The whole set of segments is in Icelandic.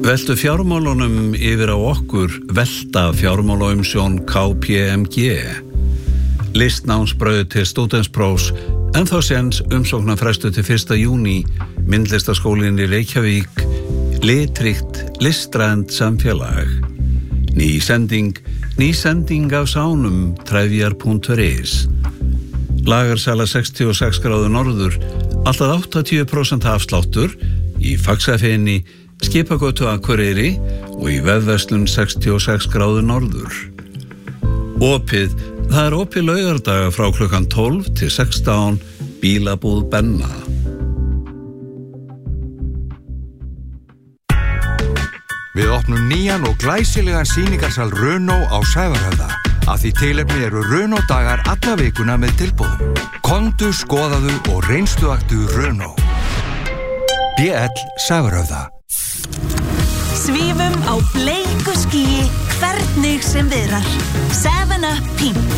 Veltu fjármálunum yfir á okkur, velta fjármálaumsjón KPMG. Listnámsbrauð til stúdentsprófs, en þá séns umsóknarfrestu til 1. júní, myndlistaskólinn í Reykjavík, litríkt, listrænt samfélag. Ný sending af sánum, trefjar.is. Lagarsala 66 gráður norður, alltaf 80% afsláttur, í Faxafeni, Skipagötu Akureyri og í vefverslun 66 gráður norður. Það opið laugardaga frá klukkan 12 til 16, bílabúð Benna. Við opnum nýjan og glæsilegan sýningarsal Renault á Sævarhöfða. Að því tilefni eru Renault dagar alla vikuna með tilboðum. Komdu, skoðaðu og reynsluaktu Renault. BL Sævarhöfða. Svífum á bleiku skýi hvernig sem viðrar. 7up Pink.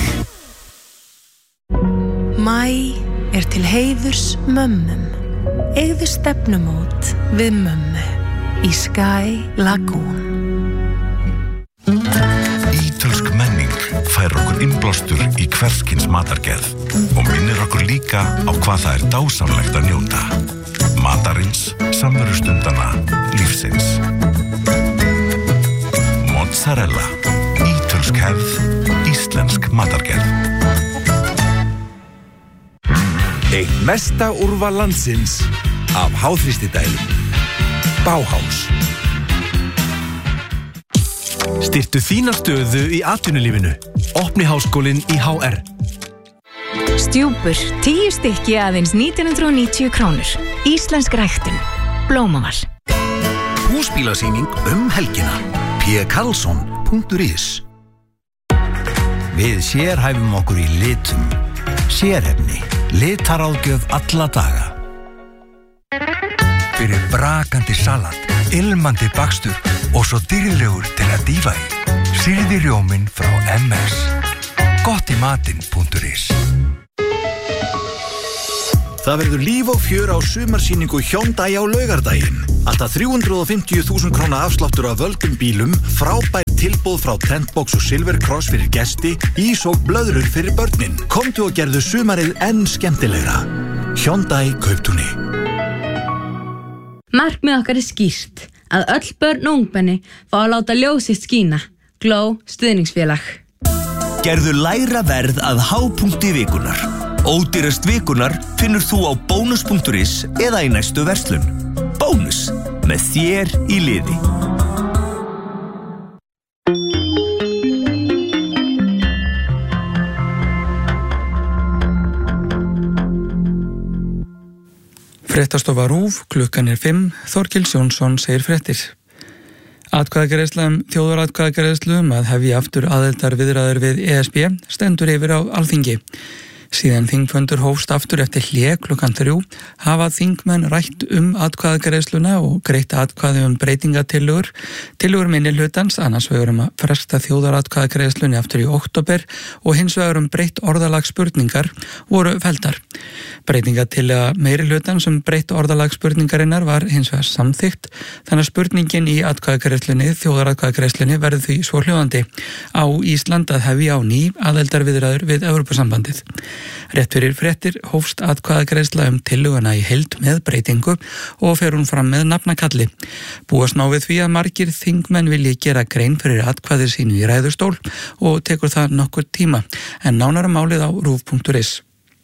Maí til heiðurs mömmum. Eigðu stefnumót við mömmu í Sky Lagoon. Ítölsk menning fær okkur innblástur í hverskins matargerð og minnir okkur líka á hvað það dásamlegt að njóta. Matarins, samverustundana, lífsins. Mozzarella, ítölsk hefð, íslensk matargerð. Eitt mesta úrval landsins af háþrýstidælum. Bauhaus. Styrktu þína stöðu í atvinnulífinu. Opni háskólinn í HR. Stjúpur, 10 stykki aðeins 1990 krónur. Íslensk ræktun. Blómaval. Húsbílasýning helgina. pkarlsson.is. Við sérhæfum okkur í litum. Sérhæfni. Litaráðgjöf alla daga. Fyrir brakandi salat, ilmandi bakstur og svo dýrlegur til að dýfa í. Sýrði rjóminn frá MS. Gottimatinn.is. Það verður líf og fjör á sumarsýningu Hyundai á laugardaginn. Alltaf 350.000 króna afsláttur af völdum bílum, frábær tilboð frá Trendbox og Silver Cross fyrir gesti, ís og blöðrur fyrir börnin. Komdu og gerðu sumarið enn skemmtilegra. Hyundai Kauptúni. Markmið okkar skýrt, að öll börn og ungmenni fá að láta ljósið skína. Glow stuðningsfélag. Gerðu lægra verð að hápunkti vikunar. Ódýrast vikunar finnur þú á bónus.is eða í næstu verslun. Bónus, með þér í liði. Fréttastofa RÚV, klukkan 5, Þorkels Jónsson segir fréttir. Atkvæðagreiðsla þjóðaratkvæðagreiðslu að hefja aftur aðildarviðræður við ESB stendur yfir á Alþingi. Síðan þingfundur hófst aftur eftir hlé klukkan 3 hafa þingmenn rætt atkvæðagreiðsluna og greitt atkvæði breytingatillögur. Tillögur minnihlutans annars vegar að fresta þjóðaratkvæðagreiðslunni aftur í október og hins vegar breytt orðalag spurningar voru felldar. Breytingatillega meirihlutans breytt orðalag spurningarinnar var hins vegar samþykkt, þannig að spurningin í atkvæðagreiðslunni, þjóðaratkvæðagreiðslunni verður því svohljóðandi: Á Ísland að hefja á ný aðildarviðræður við Evrópusambandið. Rétt fyrir fréttir hófst atkvæðagreiðsla tillöguna í heild með breytingu og fer hún fram með nafnakalli. Búast ná við því að margir þingmenn vilji gera grein fyrir atkvæði sínu í ræðustól og tekur það nokkur tíma, en nánara málið á rúv.is.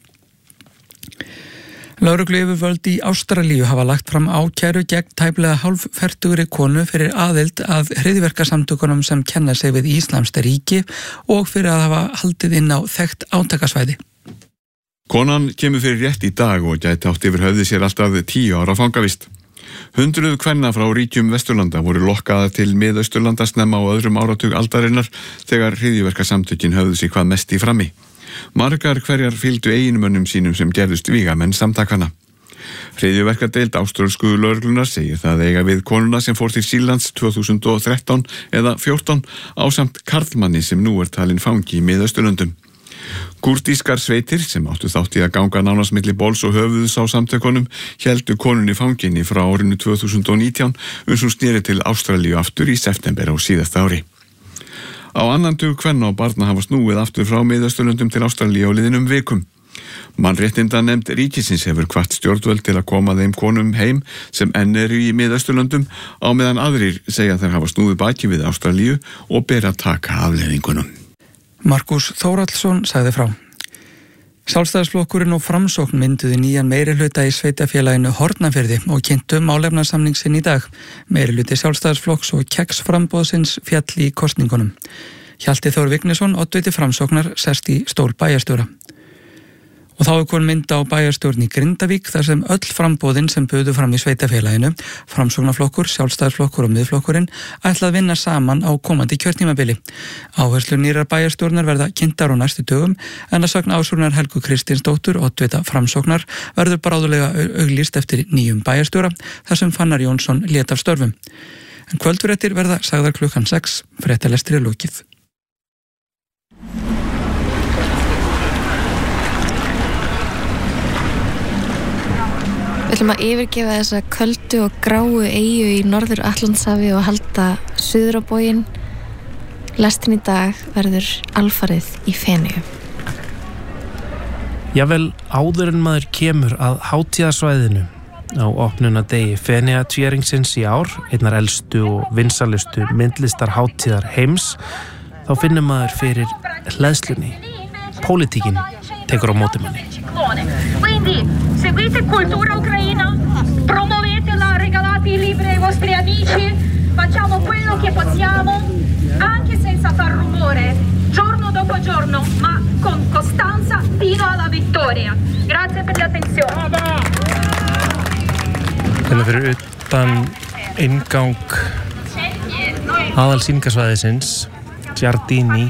Lögregluyfirvöld í Ástralíu hafa lagt fram ákæru gegn tæplega hálffertugri konu fyrir aðild að hryðjuverkasamtökunum sem kenna sig við Íslamska ríki og fyrir að hafa haldið inn á þekkt átakasvæði. Konan kemur fyrir rétt í dag og gæti átt yfir höfði sér alltaf 10 ára fangavist. 100 kvenna frá ríkjum Vesturlanda voru lokkaðar til Miðausturlanda snemma á öðrum áratug aldarinnar þegar hryðjuverkasamtökin höfðu sig hvað mest í frammi. Margar hverjar fylgdu eiginmönnum sínum sem gerðust vígamenn samtakanna. Hryðjuverkadeild áströlsku lögreglunar segir það eiga við konuna sem fór til Sýrlands 2013 eða 14 ásamt karlmanni sem nú talinn fangi í Miðausturlöndum. Kúrdískar sveitir sem áttu þátt í að ganga nánast milli bols og höfuðs á samtökunum héldu konunni fanginni frá árinu 2019 svo sneri til Ástralíu aftur í september á síðasta ári. Á annan dug kvenna og barna hafa snúið aftur frá Miðausturlöndum til Ástralíu á liðnum vikum. Mannréttindanefnd ríkisins hefur hvatt stjórnvöld til að koma þeim konum heim sem enn eru í Miðausturlöndum á meðan aðrir segja þeir hafa snúið baki við Ástralíu og ber að taka afleiðingunum. Markus Þórhallsson sagði frá. Sjálfstæðisflokkurinn og Framsókn mynduðu nýjan meirihluta í sveitafélaginu Hornafirði og kynntu málefnasamning sinn í dag. Meirihluti Sjálfstæðisflokks og keksframboðsins fjall í kosningunum. Hjalti Þór Vignisson, oddviti Framsóknar, sest í stól bæjarstjóra. Og þá kom mynd á bæjarstjórn í Grindavík þar sem öll framboðin sem buðu fram í sveitafélaginu, Framsóknarflokkur, Sjálfstæðisflokkur og Miðflokkurinn, ætla að vinna saman á komandi kjörtímabili. Áherslur nýrar bæjarstjórnar verða kynntar á næstu dögum en að sögn Ásrúnar Helgu Kristinsdóttur, oddvita Framsóknar, verður bráðulega auglýst eftir nýjum bæjarstjóra þar sem Fannar Jónsson lét af störfum. En kvöldfréttir verða sagðar klukkan 6, fréttalestri lokið. Við ætlum að yfirgefa þessa köldu og gráu eyju í Norður Atlantshafi og halda suður á bóginn. Lestin í dag verður alfarið í Feneyjum. Jafnvel áður en maður kemur að hátíðasvæðinu á opnunardegi Feneyjatvíæringsins í ár, einnar elstu og vinsalustu myndlistarhátíðar heims, þá finnur maður fyrir hleðslunni. Pólitíkin tekur á móti manni. Quindi seguite Cultura Ucraina, promuovetela, regalate i libri ai vostri amici, facciamo quello che possiamo, anche senza far rumore, giorno dopo giorno, ma con costanza fino alla vittoria. Grazie per l'attenzione. Þannig fyrir utan inngang aðalsýningarsvæðisins, Giardini,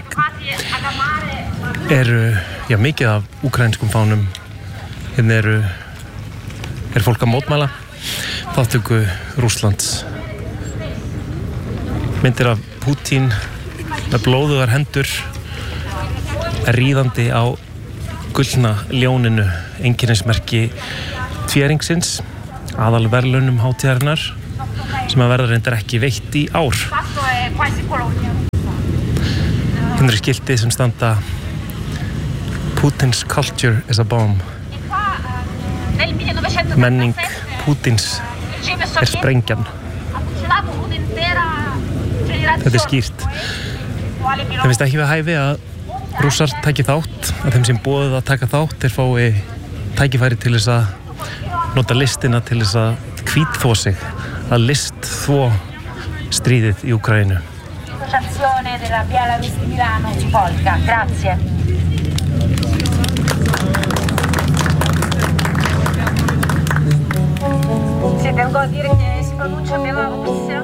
eru mikið af úkraínskum fánum. Hérna er fólk að mótmæla þátttöku Rússlands. Myndir af Pútín með blóðugar hendur ríðandi á gullna ljóninu, einkennismerki tvíæringsins, aðalverðlaunum hátíðarinnar sem að verða reyndar ekki veitt í ár. Hérna er skiltið sem standa Putin's culture is a bomb. Menning Pútins er sprengjan. Þetta er skýrt. Það finnst ekki við hæfi að Rússar taki þátt, að þeim sem boðið að taka þátt þeir fái tækifæri til þess að nota listina til þess að hvítþvo sig, að listþvo stríðið í Úkraínu. Della Belarus di Milano di Polka. Grazie. Si tengo a dire che si pronuncia Belarussia.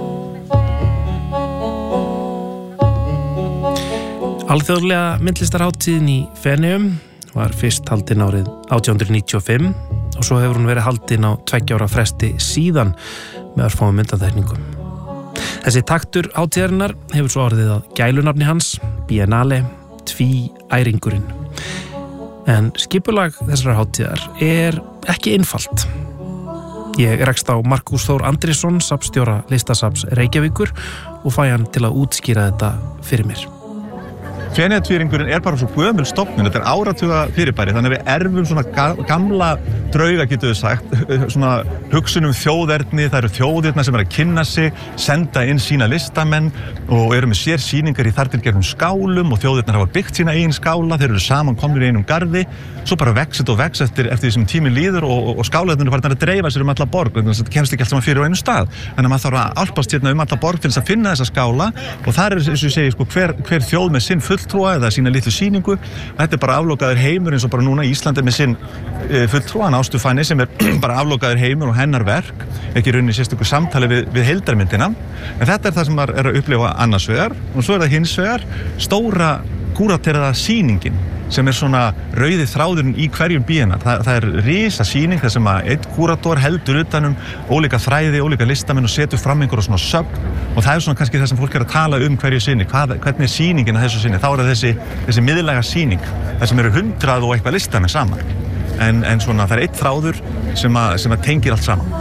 Alþjóðlega myndlistarhátíðin í Feneyjum var fyrst haldin árið 1895 og svo hefur hún verið haldin á 2 ára fresti síðan með örfáum myndatekningum. Þessi taktur hátíðarinnar hefur svo orðið að gælunafni hans, Biennale, tvíæringurinn. En skipulag þessar hátíðar er ekki einfalt. Ég rekst á Markus Þór Andrésson, safnstjóra listasafns Reykjavíkur og fæ hann til að útskýra þetta fyrir mér. Feneyjatvíæringurinn er bara svo gömul stofnun, þetta er áratuga fyrirbæri, þannig að við erfum svona gamla drauga, getur við sagt, svona hugsun þjóðerni, það eru þjóðirna sem að kynna sig, senda inn sína listamenn og eru með sér sýningar í þartilgerðum skálum og þjóðirnar hafa byggt sína eigin skála, þeir eru saman komnir í einum garði, svo bara vex og vex eftir því sem tíminn líður og skálarnir eru farin að dreifa sér alla borg, þannig að þetta kemst ekki allt saman fyrir á einu stað. Þannig að maður þarf að álpast hérna alla borg til þess að finna þessa skála og þar eins og ég segi, hver þjóð með sinn fulltrúa eða sína litlu sýningu. Þetta er bara aflokaður heimur eins og bara núna Ísland er með sinn fulltrúan Ástu Fanny sem er bara aflokaður heimur og hennar verk, ekki rauninni sérstöku samtali við heildarmyndina. En þetta er það sem maður er að upplifa annars vegar og svo er það hins vegar stóra kúrateraða sýningin sem svona rauði þráðurinn í hverjum bíina. Það er risa sýning þar sem að einn kúrator heldur utanum ólíka þræði, ólíka listamenn og setur fram einhverja svona sögn og það er svona kannski það sem fólk er að tala hverju sinni, hvernig er sýningin að þessu sinni. Þá er það þessi miðlæga sýning þar sem eru 100 og eitthvað listamenn saman. En svona það er einn þráður sem að tengir allt saman.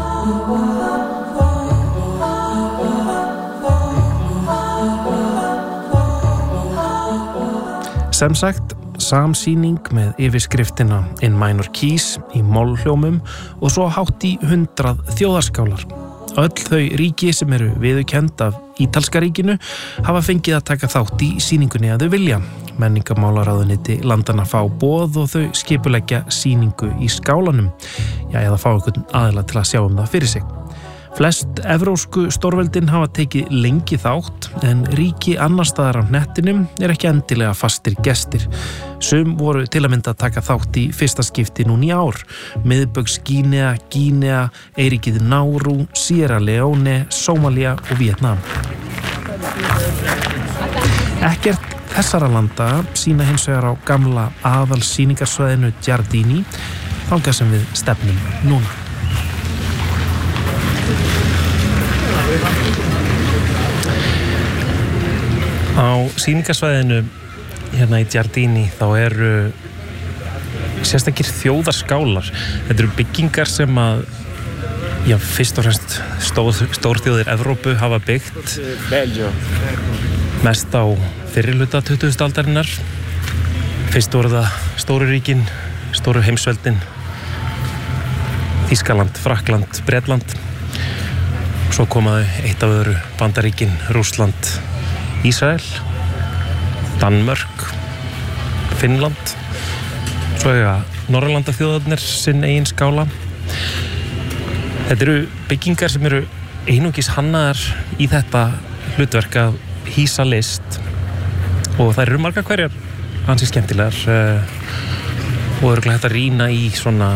Sem sagt, samsýning með yfirskriftina In Minor Keys í mollhljómum og svo hátt í 100 þjóðarskálar. Öll þau ríki sem eru viðurkennd af Ítalska ríkinu hafa fengið að taka þátt í sýningunni að þau vilja. Menningarmálaráðuneyti landanna fá boð og þau skipuleggja sýningu í skálanum. Eða fá einhvern aðila til að sjá það fyrir sig. Flest evrósku stórveldin hafa tekið lengi þátt en ríki annars staðar á hnettinum er ekki endilega fastir gestir. Sum voru til að mynda að taka þátt í fyrsta skipti núna í ár. Miðbaugs-Gínea, Gínea, Eyríkið Nauru, Sierra Leone, Sómalía og Vietnam. Ekkert þessara landa sýna hins vegar á gamla aðalsýningarsvæðinu Giardini, þangað sem við stefnum núna. Á sýningarsvæðinu hérna í Giardini þá eru sérstakir þjóðarskálar. Þetta eru byggingar sem að fyrst og fremst stórþjóðir Evrópu hafa byggt mest á fyrri hluta 20. aldarinnar. Fyrst voru það stóru ríkin, stóru heimsveldin, Þýskaland, Frakkland, Bretland. Svo komaðu eitt af öðru Bandaríkin, Rússland, Ísrael, Danmörk, Finnland. Svo eiga Norðurlandaþjóðarnir sinn eigin skála. Þetta eru byggingar sem eru einungis hannaðar í þetta hlutverk að hýsa list og það eru margar hverjar ansi skemmtilegar og örugglega hægt að rýna í svona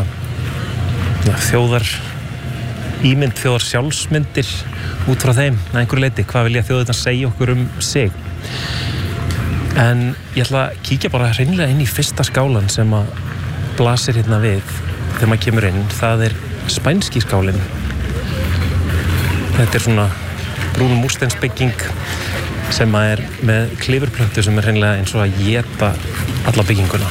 ímynd, þjóðar sjálfsmyndir út frá þeim að einhverju leyti, hvað vilja þjóðirnar segja okkur um sig. En ég ætla að kíkja bara hreinlega inn í fyrsta skálan sem að blasir hérna við þegar maður kemur inn. Það er spænski skálinn. Þetta er svona brún múrsteinsbygging sem að er með klifurplöntu sem er hreinlega eins og að éta alla bygginguna.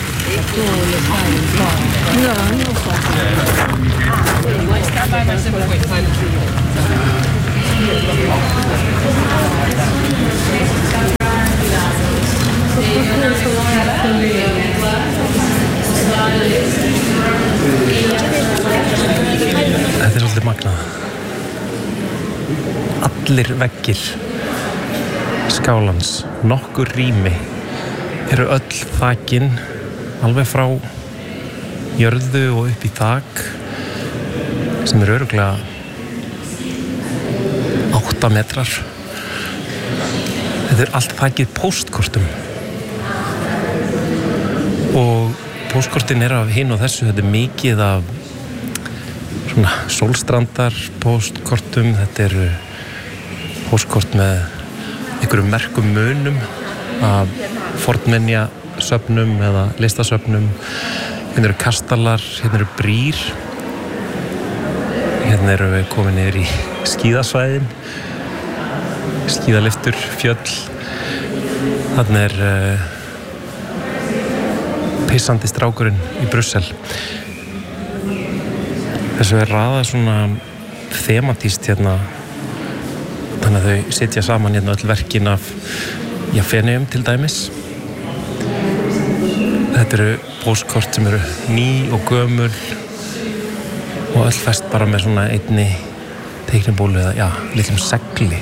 Þetta er svolítið magnað. Allir veggir skálans, nokkur rými, eru öll þakin alveg frá jörðu og upp í þak sem eru örugglega 8 metrar. Þetta er allt þakið póstkortum og póstkortin eru af hinn og þessu. Þetta er mikið af svona sólstrandar póstkortum. Þetta eru póstkort með einhverjum merkum munum af fornminjasöfnum eða listasöfnum. Hérna eru kastalar, hérna eru brýr. Hérna erum við komin niður í skíðasvæðin, skíðalyftur, fjöll. Þarna er pissandi strákurinn í Brussel. Þessu er raðað svona þematíst hérna. Þannig að þau sitja saman hérna öll verkin af Feneyjum til dæmis. Þetta eru póstkort sem eru ný og gömul og öll fest bara með svona einni teiknibólu eða litlum segli.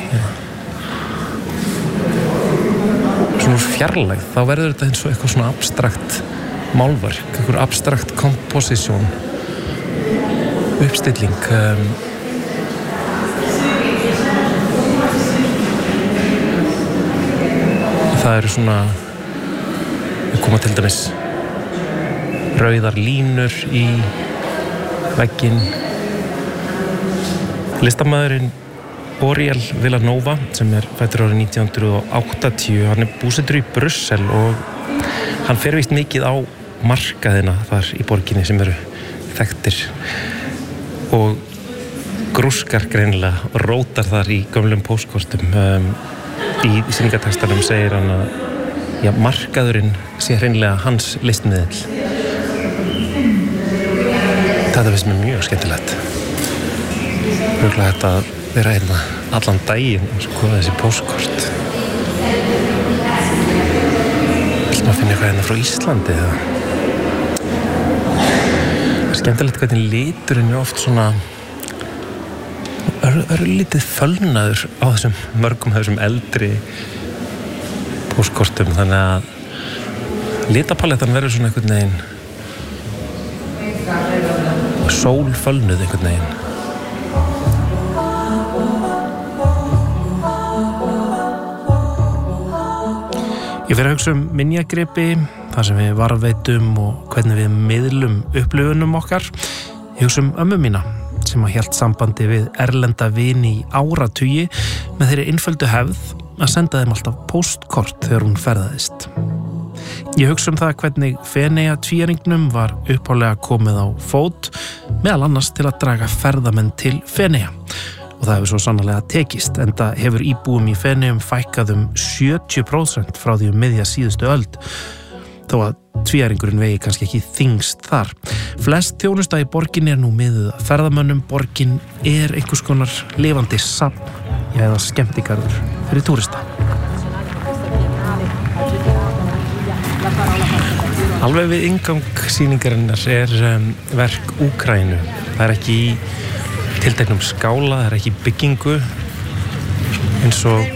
Svona úr fjarlægð, þá verður þetta eins og eitthvað svona abstrakt málverk, eitthvað abstrakt komposisjón, uppstilling. Það eru svona, við koma til dæmis rauðar línur í vegginn. Listamaðurinn Boriel Villanova sem fæddur árið 1980. Hann búsettur í Brussel og hann fer víst mikið á markaðina þar í borginni sem eru þekktir og grúskar greinilega og rótar þar í gömlum póstkortum. Í sýningartextanum segir hann að markaðurinn sé hreinlega hans listmiðill. Þetta finnst mér mjög skemmtilegt. Örugglega þetta að vera hérna allan daginn og skoða þessi póstkort. Vill maður finna eitthvað hérna frá Íslandi eða? Það er skemmtilegt hvernig liturinn oft svona örlítið fölnaður á þessum þessum eldri póstkortum, þannig að litapalettan verður svona einhvern veginn sólfölnuð einhvern veginn. Ég fer að hugsa minjagripi, þar sem við varðveitum og hvernig við miðlum upplifunum okkar. Ég hugsa ömmu mína sem hélt sambandi við erlenda vini í áratugi með þeirri einföldu hefð að senda þeim alltaf póstkort þegar hún ferðaðist. Ég hugsa það hvernig Feneyja-tvíæringnum var upphaflega komið á fót, meðal annars til að draga ferðamenn til Feneyja. Og það hefur svo sannarlega tekist, enda hefur íbúum í Feneyjum fækkað 70% frá því miðja síðustu öld, þó að tvíæringurinn vegi kannski ekki þyngst þar. Flest þjónusta í borginni nú miðuð að ferðamönnum. Borgin einhvers konar lifandi safn eða skemmtigarður fyrir túrista. Alveg við inngang sýningarinnar verk Úkraínu. Það ekki í tilteknum skála, það ekki í byggingu eins og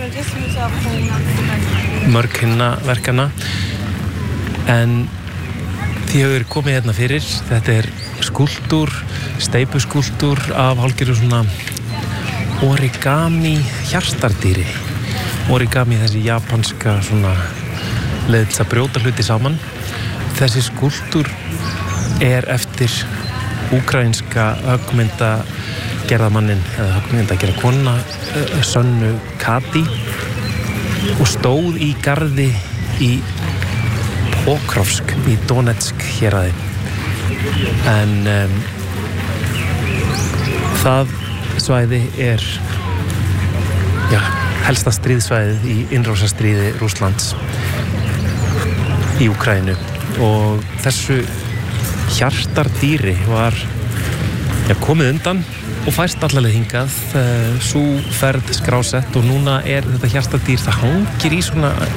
mörg hinna verkana, en því hefur komið hérna fyrir. Þetta skúlptúr, steypuskúlptúr af hálfgerðu svona origami hjartardýri. Origami, þessi japanska svona leið til að brjóta hluti saman. Þessi skúlptúr eftir úkraínska höggmyndagerðamannin eða höggmyndagerðakona Sönnu Kati og stóð í garði í Pokrovsk í Donetsk héraði. En það svæði helsta stríðsvæðið í innrásarstríði Rússlands í Úkraínu, og þessu hjartardýri var komið undan og fæst allaleg hingað. Sú ferð skrásett og núna þetta hjartardýr, það hangir í svona